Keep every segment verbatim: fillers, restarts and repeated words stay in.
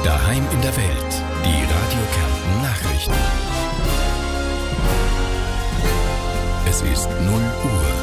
Daheim in der Welt. Die Radio Kärnten Nachrichten. Es ist null Uhr.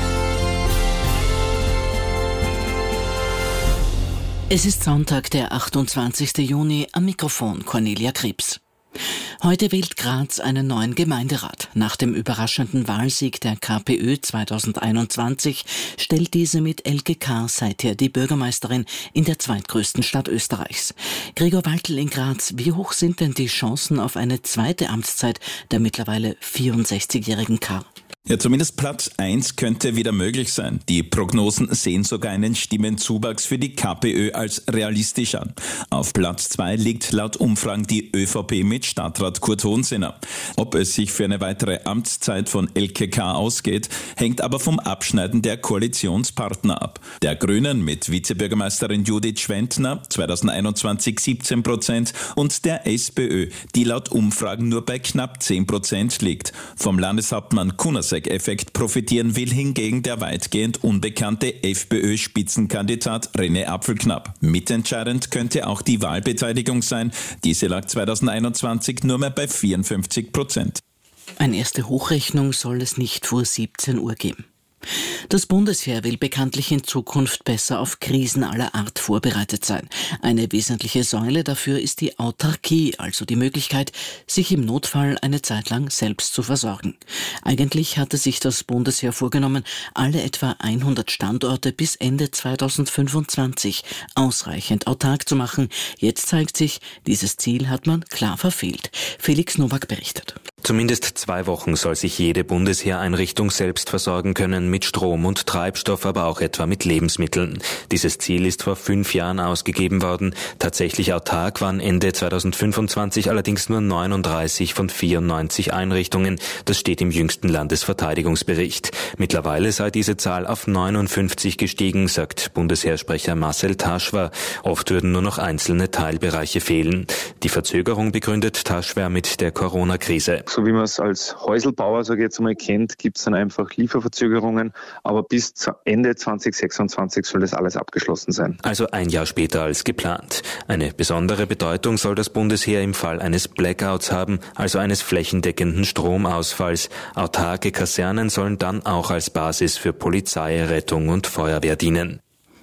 Es ist Sonntag, der achtundzwanzigsten Juni, am Mikrofon Cornelia Krebs. Heute wählt Graz einen neuen Gemeinderat. Nach dem überraschenden Wahlsieg der KPÖ zweitausendeinundzwanzig stellt diese mit Elke Kahr seither die Bürgermeisterin in der zweitgrößten Stadt Österreichs. Gregor Waltl in Graz, wie hoch sind denn die Chancen auf eine zweite Amtszeit der mittlerweile vierundsechzigjährigen Kahr? Ja, zumindest Platz eins könnte wieder möglich sein. Die Prognosen sehen sogar einen Stimmenzuwachs für die KPÖ als realistisch an. Auf Platz zwei liegt laut Umfragen die ÖVP mit Stadtrat Kurt Hohensinner. Ob es sich für eine weitere Amtszeit von Elke Kahr ausgeht, hängt aber vom Abschneiden der Koalitionspartner ab. Der Grünen mit Vizebürgermeisterin Judith Schwentner, zweitausendeinundzwanzig siebzehn Prozent, und der SPÖ, die laut Umfragen nur bei knapp zehn Prozent liegt. Vom Landeshauptmann Kunasek-Effekt profitieren will hingegen der weitgehend unbekannte FPÖ-Spitzenkandidat René Apfelknapp. Mitentscheidend könnte auch die Wahlbeteiligung sein. Diese lag zweitausendeinundzwanzig nur mehr bei vierundfünfzig Prozent. Eine erste Hochrechnung soll es nicht vor siebzehn Uhr geben. Das Bundesheer will bekanntlich in Zukunft besser auf Krisen aller Art vorbereitet sein. Eine wesentliche Säule dafür ist die Autarkie, also die Möglichkeit, sich im Notfall eine Zeit lang selbst zu versorgen. Eigentlich hatte sich das Bundesheer vorgenommen, alle etwa hundert Standorte bis Ende zweitausendfünfundzwanzig ausreichend autark zu machen. Jetzt zeigt sich, dieses Ziel hat man klar verfehlt. Felix Nowak berichtet. Zumindest zwei Wochen soll sich jede Bundesheereinrichtung selbst versorgen können, mit Strom und Treibstoff, aber auch etwa mit Lebensmitteln. Dieses Ziel ist vor fünf Jahren ausgegeben worden. Tatsächlich autark waren Ende zweitausendfünfundzwanzig allerdings nur neununddreißig von vierundneunzig Einrichtungen. Das steht im jüngsten Landesverteidigungsbericht. Mittlerweile sei diese Zahl auf neunundfünfzig gestiegen, sagt Bundesheersprecher Marcel Taschwer. Oft würden nur noch einzelne Teilbereiche fehlen. Die Verzögerung begründet Taschwer mit der Corona-Krise. So wie man es als Häuselbauer, sage ich jetzt einmal, kennt, gibt es dann einfach Lieferverzögerungen. Aber bis Ende zweitausendsechsundzwanzig soll das alles abgeschlossen sein. Also ein Jahr später als geplant. Eine besondere Bedeutung soll das Bundesheer im Fall eines Blackouts haben, also eines flächendeckenden Stromausfalls. Autarke Kasernen sollen dann auch als Basis für Polizei, Rettung und Feuerwehr dienen.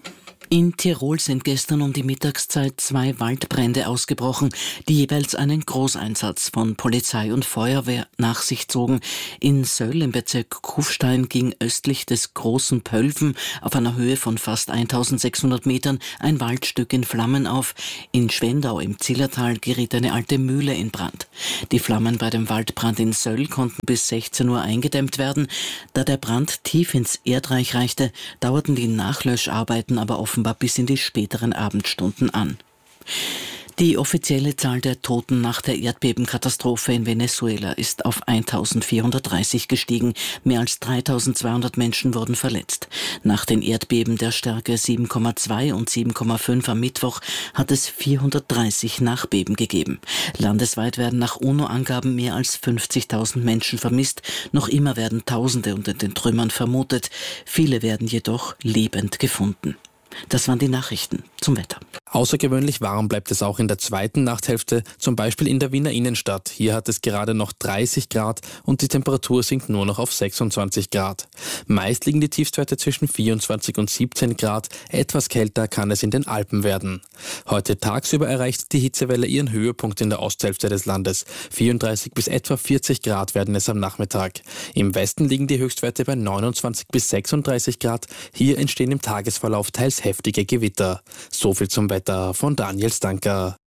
In Tirol sind gestern um die Mittagszeit zwei Waldbrände ausgebrochen, die jeweils einen Großeinsatz von Polizei und Feuerwehr nach sich zogen. In Söll im Bezirk Kufstein ging östlich des Großen Pölven auf einer Höhe von fast eintausendsechshundert Metern ein Waldstück in Flammen auf. In Schwendau im Zillertal geriet eine alte Mühle in Brand. Die Flammen bei dem Waldbrand in Söll konnten bis sechzehn Uhr eingedämmt werden. Da der Brand tief ins Erdreich reichte, dauerten die Nachlöscharbeiten aber offenbar bis in die späteren Abendstunden an. Die offizielle Zahl der Toten nach der Erdbebenkatastrophe in Venezuela ist auf eintausendvierhundertdreißig gestiegen. Mehr als dreitausendzweihundert Menschen wurden verletzt. Nach den Erdbeben der Stärke sieben Komma zwei und sieben Komma fünf am Mittwoch hat es vierhundertdreißig Nachbeben gegeben. Landesweit werden nach UNO-Angaben mehr als fünfzigtausend Menschen vermisst. Noch immer werden Tausende unter den Trümmern vermutet. Viele werden jedoch lebend gefunden. Das waren die Nachrichten zum Wetter. Außergewöhnlich warm bleibt es auch in der zweiten Nachthälfte, zum Beispiel in der Wiener Innenstadt. Hier hat es gerade noch dreißig Grad und die Temperatur sinkt nur noch auf sechsundzwanzig Grad. Meist liegen die Tiefstwerte zwischen vierundzwanzig und siebzehn Grad. Etwas kälter kann es in den Alpen werden. Heute tagsüber erreicht die Hitzewelle ihren Höhepunkt in der Osthälfte des Landes. vierunddreißig bis etwa vierzig Grad werden es am Nachmittag. Im Westen liegen die Höchstwerte bei neunundzwanzig bis sechsunddreißig Grad. Hier entstehen im Tagesverlauf teils heftige Gewitter. So viel zum Wetter von Daniel Stanker.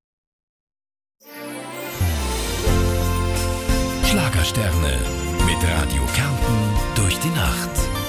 Schlagersterne mit Radio Kärnten durch die Nacht.